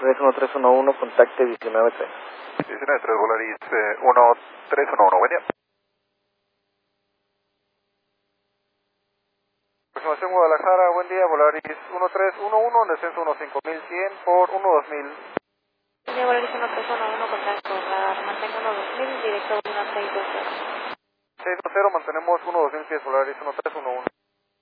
Volaris 1311, contacte 193. 193, Volaris 1311, buen día. Aproximación Guadalajara, buen día, Volaris 1311, descenso 15100 por 12000. Buen día, Volaris 1311, contacto radar, mantengo 12000, directo 1620. 620, mantenemos 12000 pies, Volaris 1311.